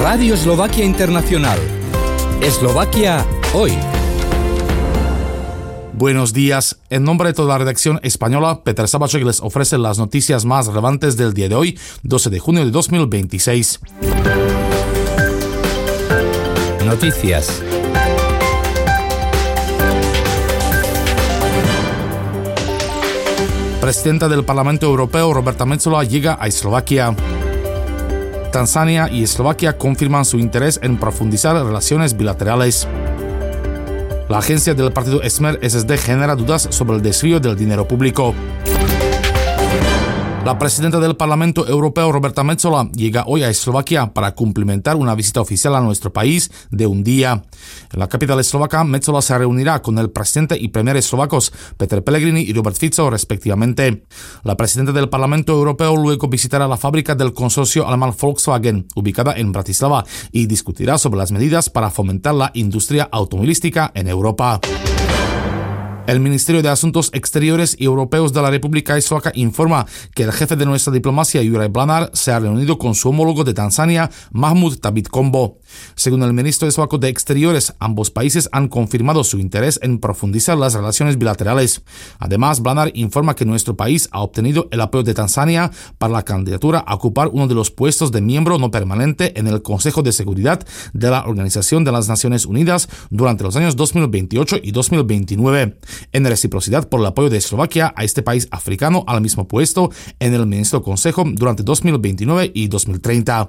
Radio Eslovaquia Internacional. Eslovaquia hoy. Buenos días. En nombre de toda la redacción española, Petr Sabacek les ofrece las noticias más relevantes del día de hoy, 12 de junio de 2026. Noticias. Presidenta del Parlamento Europeo, Roberta Metsola, llega a Eslovaquia. Tanzania y Eslovaquia confirman su interés en profundizar relaciones bilaterales. La agencia del partido Smer SSD genera dudas sobre el desvío del dinero público. La presidenta del Parlamento Europeo, Roberta Metsola, llega hoy a Eslovaquia para cumplimentar una visita oficial a nuestro país de un día. En la capital eslovaca, Metsola se reunirá con el presidente y premier eslovacos Peter Pellegrini y Robert Fico, respectivamente. La presidenta del Parlamento Europeo luego visitará la fábrica del consorcio alemán Volkswagen, ubicada en Bratislava, y discutirá sobre las medidas para fomentar la industria automovilística en Europa. El Ministerio de Asuntos Exteriores y Europeos de la República Eslovaca informa que el jefe de nuestra diplomacia, Juraj Blanár, se ha reunido con su homólogo de Tanzania, Mahmoud Thabit Kombo. Según el ministro eslovaco de Exteriores, ambos países han confirmado su interés en profundizar las relaciones bilaterales. Además, Blanár informa que nuestro país ha obtenido el apoyo de Tanzania para la candidatura a ocupar uno de los puestos de miembro no permanente en el Consejo de Seguridad de la Organización de las Naciones Unidas durante los años 2028 y 2029. En reciprocidad por el apoyo de Eslovaquia a este país africano al mismo puesto en el Ministro Consejo durante 2029 y 2030.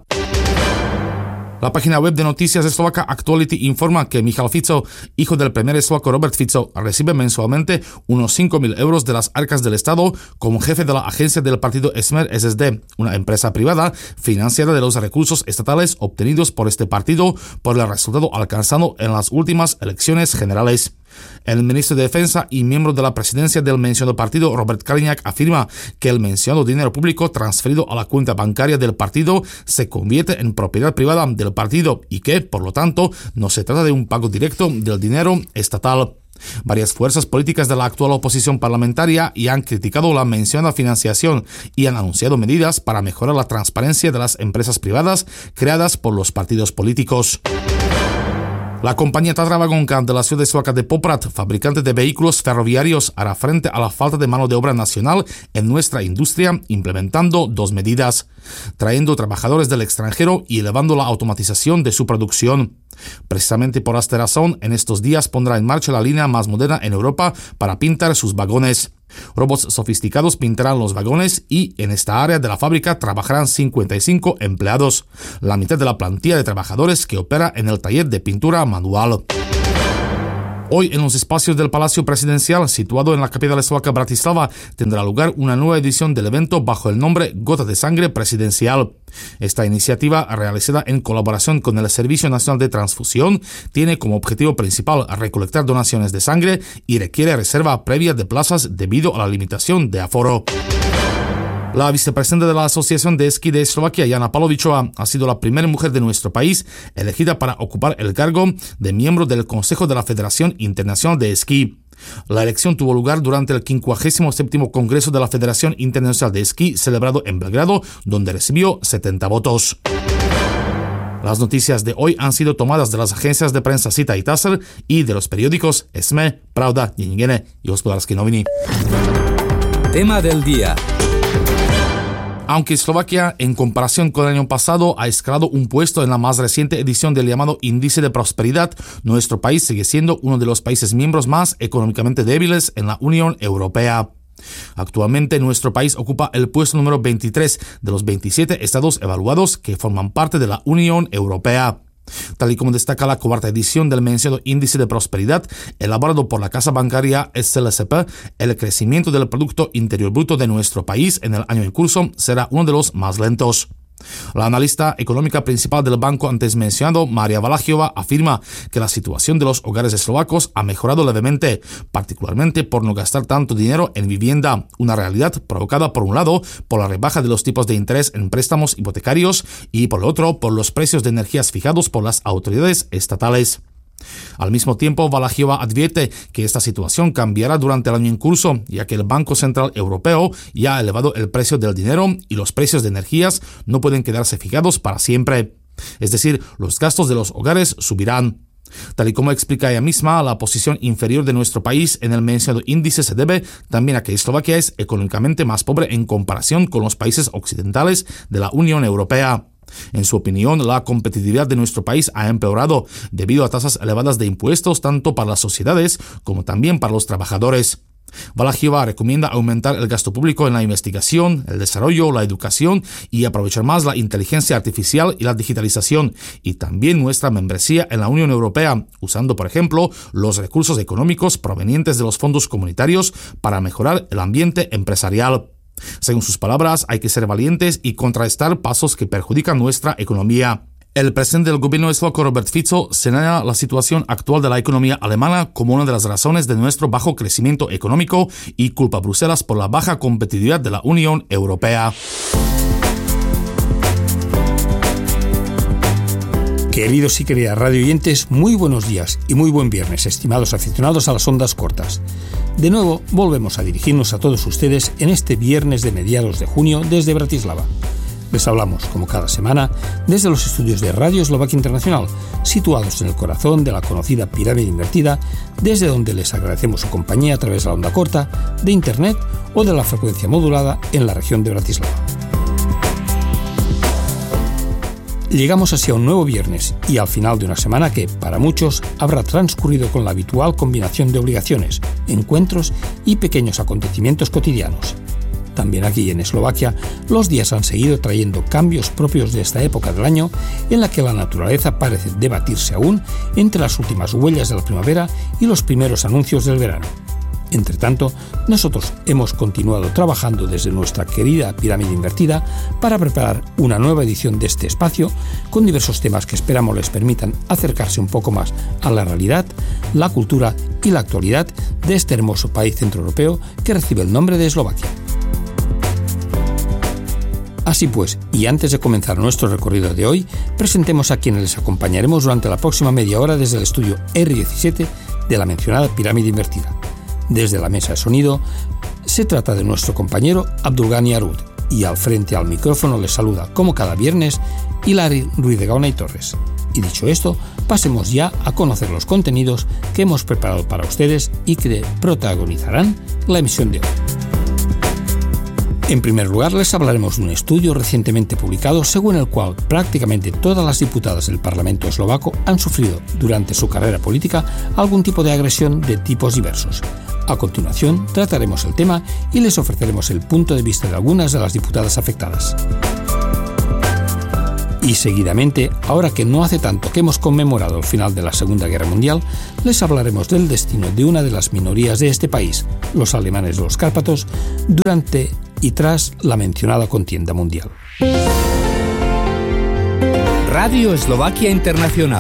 La página web de noticias eslovaca Actuality informa que Michal Fico, hijo del primer eslovaco Robert Fico, recibe mensualmente unos 5.000 euros de las arcas del Estado como jefe de la agencia del partido Smer SSD, una empresa privada financiada de los recursos estatales obtenidos por este partido por el resultado alcanzado en las últimas elecciones generales. El ministro de Defensa y miembro de la presidencia del mencionado partido, Robert Kaliňák, afirma que el mencionado dinero público transferido a la cuenta bancaria del partido se convierte en propiedad privada del partido y que, por lo tanto, no se trata de un pago directo del dinero estatal. Varias fuerzas políticas de la actual oposición parlamentaria ya han criticado la mencionada financiación y han anunciado medidas para mejorar la transparencia de las empresas privadas creadas por los partidos políticos. La compañía Tatra Vagonka de la ciudad eslovaca de Poprad, fabricante de vehículos ferroviarios, hará frente a la falta de mano de obra nacional en nuestra industria implementando dos medidas: trayendo trabajadores del extranjero y elevando la automatización de su producción. Precisamente por esta razón, en estos días pondrá en marcha la línea más moderna en Europa para pintar sus vagones. Robots sofisticados pintarán los vagones y en esta área de la fábrica trabajarán 55 empleados, la mitad de la plantilla de trabajadores que opera en el taller de pintura manual. Hoy, en los espacios del Palacio Presidencial, situado en la capital eslovaca Bratislava, tendrá lugar una nueva edición del evento bajo el nombre Gota de Sangre Presidencial. Esta iniciativa, realizada en colaboración con el Servicio Nacional de Transfusión, tiene como objetivo principal recolectar donaciones de sangre y requiere reserva previa de plazas debido a la limitación de aforo. La vicepresidenta de la Asociación de Esquí de Eslovaquia, Jana Palovičová, ha sido la primera mujer de nuestro país elegida para ocupar el cargo de miembro del Consejo de la Federación Internacional de Esquí. La elección tuvo lugar durante el 57º Congreso de la Federación Internacional de Esquí, celebrado en Belgrado, donde recibió 70 votos. Las noticias de hoy han sido tomadas de las agencias de prensa Sita y Taser y de los periódicos SME, Pravda, Denník y Hospodářské noviny. Tema del día. Aunque Eslovaquia, en comparación con el año pasado, ha escalado un puesto en la más reciente edición del llamado Índice de Prosperidad, nuestro país sigue siendo uno de los países miembros más económicamente débiles en la Unión Europea. Actualmente, nuestro país ocupa el puesto número 23 de los 27 estados evaluados que forman parte de la Unión Europea. Tal y como destaca la cuarta edición del mencionado Índice de Prosperidad, elaborado por la casa bancaria SLSP, el crecimiento del Producto Interior Bruto de nuestro país en el año en curso será uno de los más lentos. La analista económica principal del banco antes mencionado, Maria Valachiová, afirma que la situación de los hogares eslovacos ha mejorado levemente, particularmente por no gastar tanto dinero en vivienda, una realidad provocada por un lado por la rebaja de los tipos de interés en préstamos hipotecarios y por el otro por los precios de energías fijados por las autoridades estatales. Al mismo tiempo, Valachiová advierte que esta situación cambiará durante el año en curso, ya que el Banco Central Europeo ya ha elevado el precio del dinero y los precios de energías no pueden quedarse fijados para siempre. Es decir, los gastos de los hogares subirán. Tal y como explica ella misma, la posición inferior de nuestro país en el mencionado índice se debe también a que Eslovaquia es económicamente más pobre en comparación con los países occidentales de la Unión Europea. En su opinión, la competitividad de nuestro país ha empeorado debido a tasas elevadas de impuestos tanto para las sociedades como también para los trabajadores. Valachiová recomienda aumentar el gasto público en la investigación, el desarrollo, la educación y aprovechar más la inteligencia artificial y la digitalización, y también nuestra membresía en la Unión Europea, usando, por ejemplo, los recursos económicos provenientes de los fondos comunitarios para mejorar el ambiente empresarial. Según sus palabras, hay que ser valientes y contrarrestar pasos que perjudican nuestra economía. El presidente del gobierno eslovaco, Robert Fico, señala la situación actual de la economía alemana como una de las razones de nuestro bajo crecimiento económico y culpa a Bruselas por la baja competitividad de la Unión Europea. Queridos y queridas radioyentes, muy buenos días y muy buen viernes, estimados aficionados a las ondas cortas. De nuevo, volvemos a dirigirnos a todos ustedes en este viernes de mediados de junio desde Bratislava. Les hablamos, como cada semana, desde los estudios de Radio Eslovaquia Internacional, situados en el corazón de la conocida pirámide invertida, desde donde les agradecemos su compañía a través de la onda corta, de Internet o de la frecuencia modulada en la región de Bratislava. Llegamos así a un nuevo viernes y al final de una semana que, para muchos, habrá transcurrido con la habitual combinación de obligaciones, encuentros y pequeños acontecimientos cotidianos. También aquí en Eslovaquia, los días han seguido trayendo cambios propios de esta época del año en la que la naturaleza parece debatirse aún entre las últimas huellas de la primavera y los primeros anuncios del verano. Entre tanto, nosotros hemos continuado trabajando desde nuestra querida pirámide invertida para preparar una nueva edición de este espacio con diversos temas que esperamos les permitan acercarse un poco más a la realidad, la cultura y la actualidad de este hermoso país centroeuropeo que recibe el nombre de Eslovaquia. Así pues, y antes de comenzar nuestro recorrido de hoy, presentemos a quienes les acompañaremos durante la próxima media hora desde el estudio R17 de la mencionada pirámide invertida. Desde la mesa de sonido, se trata de nuestro compañero Abdulgani Arud, y al frente al micrófono les saluda, como cada viernes, Hilari Ruiz de Gaona y Torres. Y dicho esto, pasemos ya a conocer los contenidos que hemos preparado para ustedes y que protagonizarán la emisión de hoy. En primer lugar, les hablaremos de un estudio recientemente publicado según el cual prácticamente todas las diputadas del Parlamento eslovaco han sufrido durante su carrera política algún tipo de agresión de tipos diversos. A continuación, trataremos el tema y les ofreceremos el punto de vista de algunas de las diputadas afectadas. Y seguidamente, ahora que no hace tanto que hemos conmemorado el final de la Segunda Guerra Mundial, les hablaremos del destino de una de las minorías de este país, los alemanes de los Cárpatos, durante y tras la mencionada contienda mundial. Radio Eslovaquia Internacional.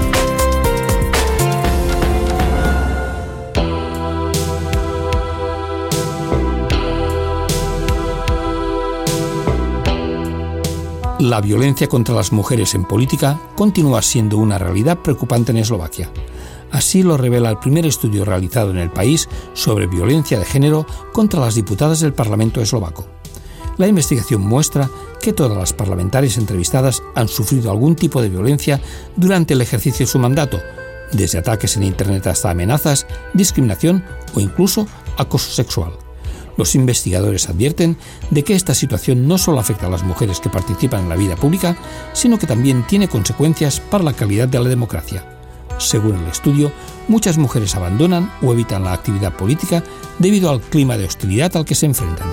La violencia contra las mujeres en política continúa siendo una realidad preocupante en Eslovaquia. Así lo revela el primer estudio realizado en el país sobre violencia de género contra las diputadas del Parlamento eslovaco. La investigación muestra que todas las parlamentarias entrevistadas han sufrido algún tipo de violencia durante el ejercicio de su mandato, desde ataques en Internet hasta amenazas, discriminación o incluso acoso sexual. Los investigadores advierten de que esta situación no solo afecta a las mujeres que participan en la vida pública, sino que también tiene consecuencias para la calidad de la democracia. Según el estudio, muchas mujeres abandonan o evitan la actividad política debido al clima de hostilidad al que se enfrentan.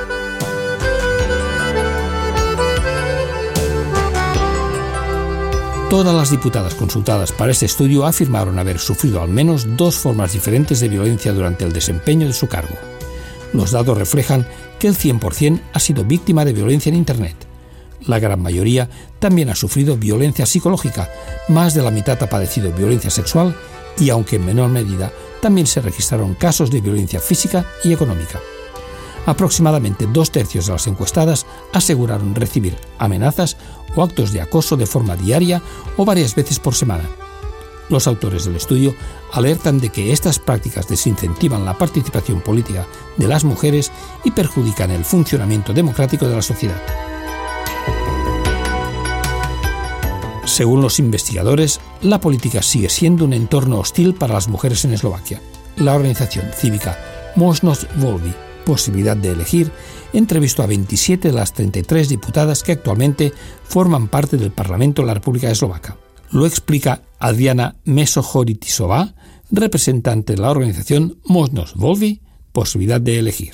Todas las diputadas consultadas para este estudio afirmaron haber sufrido al menos dos formas diferentes de violencia durante el desempeño de su cargo. Los datos reflejan que el 100% ha sido víctima de violencia en Internet. La gran mayoría también ha sufrido violencia psicológica, más de la mitad ha padecido violencia sexual y, aunque en menor medida, también se registraron casos de violencia física y económica. Aproximadamente 2/3 de las encuestadas aseguraron recibir amenazas o actos de acoso de forma diaria o varias veces por semana. Los autores del estudio alertan de que estas prácticas desincentivan la participación política de las mujeres y perjudican el funcionamiento democrático de la sociedad. Según los investigadores, la política sigue siendo un entorno hostil para las mujeres en Eslovaquia. La organización cívica Možnosť voľby, posibilidad de elegir, entrevistó a 27 de las 33 diputadas que actualmente forman parte del Parlamento de la República Eslovaca. Lo explica Adriana Mesochoritisová, representante de la organización Možnosť voľby, posibilidad de elegir.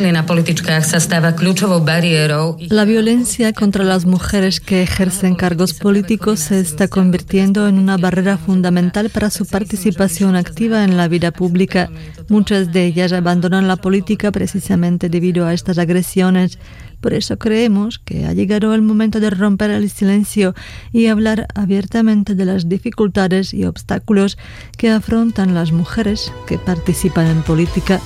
La violencia contra las mujeres que ejercen cargos políticos se está convirtiendo en una barrera fundamental para su participación activa en la vida pública. Muchas de ellas abandonan la política precisamente debido a estas agresiones. Por eso creemos que ha llegado el momento de romper el silencio y hablar abiertamente de las dificultades y obstáculos que afrontan las mujeres que participan en política.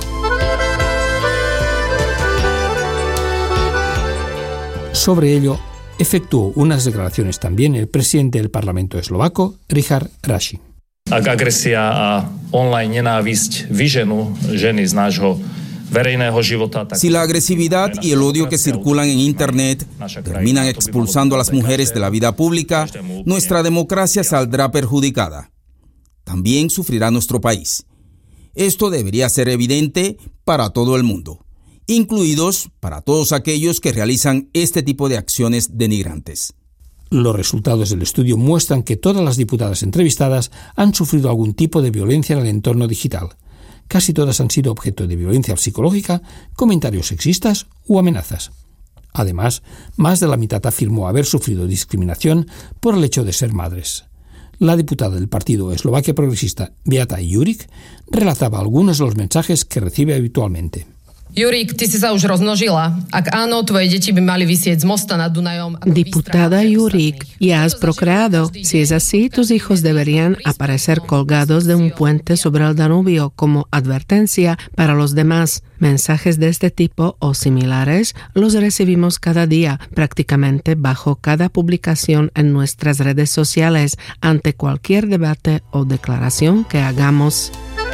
Sobre ello, efectuó unas declaraciones también el presidente del Parlamento eslovaco, Richard Raši. Ak agresia a online nenávisť vyženú ženy z nášho verejného života. Si la agresividad y el odio que circulan en Internet terminan expulsando a las mujeres de la vida pública, nuestra democracia saldrá perjudicada. También sufrirá nuestro país. Esto debería ser evidente para todo el mundo, incluidos para todos aquellos que realizan este tipo de acciones denigrantes. Los resultados del estudio muestran que todas las diputadas entrevistadas han sufrido algún tipo de violencia en el entorno digital. Casi todas han sido objeto de violencia psicológica, comentarios sexistas u amenazas. Además, más de la mitad afirmó haber sufrido discriminación por el hecho de ser madres. La diputada del partido Eslovaquia Progresista, Beata Juric, relataba algunos de los mensajes que recibe habitualmente. Jurík, ty si sa už rozmnožila. Ak áno, tvoje deti by mali visieť z mosta nad Dunajom. Diputada Jurík, ¿ya has procreado? Si es así, tus hijos deberían aparecer colgados de un puente sobre el Danubio como advertencia para los demás. Mensajes de este tipo o similares los recibimos cada día, prácticamente bajo cada publicación en nuestras redes sociales, ante cualquier debate o declaración que hagamos.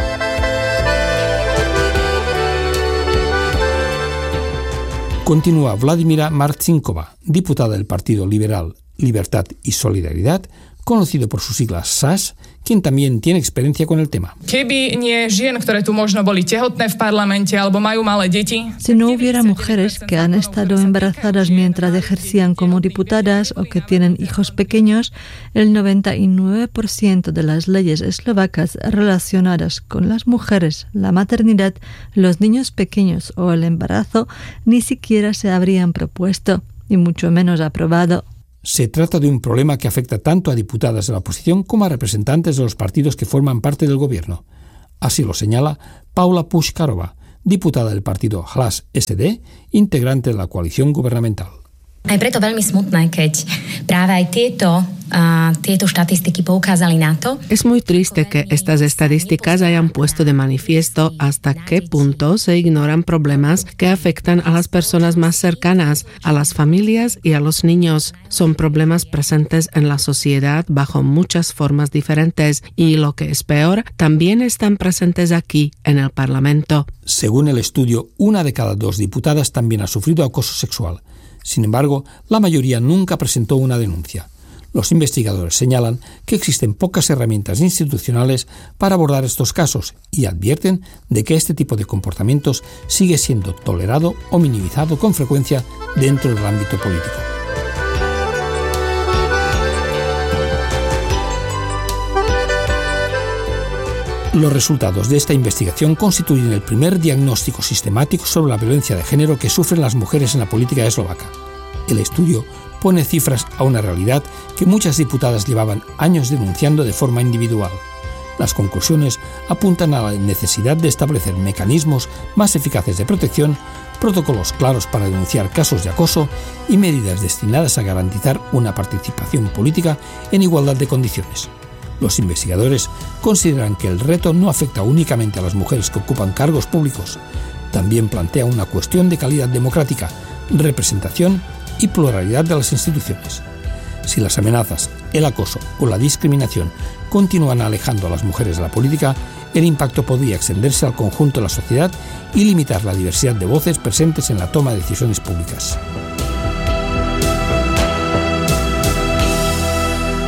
Continúa Vladimira Marcinková, diputada del Partido Liberal, Libertad y Solidaridad, conocido por sus siglas SAS, quien también tiene experiencia con el tema. Keby nie žien, ktoré tu možno boli tehotné v parlamente alebo majú malé deti. Si no hubiera mujeres que han estado embarazadas mientras ejercían como diputadas o que tienen hijos pequeños, el 99% de las leyes eslovacas relacionadas con las mujeres, la maternidad, los niños pequeños o el embarazo ni siquiera se habrían propuesto, y mucho menos aprobado. Se trata de un problema que afecta tanto a diputadas de la oposición como a representantes de los partidos que forman parte del gobierno. Así lo señala Paula Puškarová, diputada del partido Hlas SD, integrante de la coalición gubernamental. Aj preto veľmi smutné, keď práve aj tieto štatistiky poukázali na to. Es muy triste que estas estadísticas hayan puesto de manifiesto hasta qué punto se ignoran problemas que afectan a las personas más cercanas, a las familias y a los niños. Son problemas presentes en la sociedad bajo muchas formas diferentes y, lo que es peor, también están presentes aquí, en el Parlamento. Según el estudio, 1 de cada 2 diputadas también ha sufrido acoso sexual. Sin embargo, la mayoría nunca presentó una denuncia. Los investigadores señalan que existen pocas herramientas institucionales para abordar estos casos y advierten de que este tipo de comportamientos sigue siendo tolerado o minimizado con frecuencia dentro del ámbito político. Los resultados de esta investigación constituyen el primer diagnóstico sistemático sobre la violencia de género que sufren las mujeres en la política eslovaca. El estudio pone cifras a una realidad que muchas diputadas llevaban años denunciando de forma individual. Las conclusiones apuntan a la necesidad de establecer mecanismos más eficaces de protección, protocolos claros para denunciar casos de acoso y medidas destinadas a garantizar una participación política en igualdad de condiciones. Los investigadores consideran que el reto no afecta únicamente a las mujeres que ocupan cargos públicos, también plantea una cuestión de calidad democrática, representación y pluralidad de las instituciones. Si las amenazas, el acoso o la discriminación continúan alejando a las mujeres de la política, el impacto podría extenderse al conjunto de la sociedad y limitar la diversidad de voces presentes en la toma de decisiones públicas.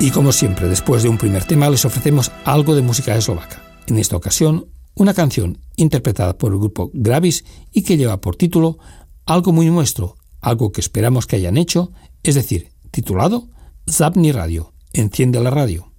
Y como siempre, después de un primer tema, les ofrecemos algo de música eslovaca. En esta ocasión, una canción interpretada por el grupo Gravis y que lleva por título Algo muy nuestro, algo que esperamos que hayan hecho, es decir, titulado Zapni Radio, enciende la radio.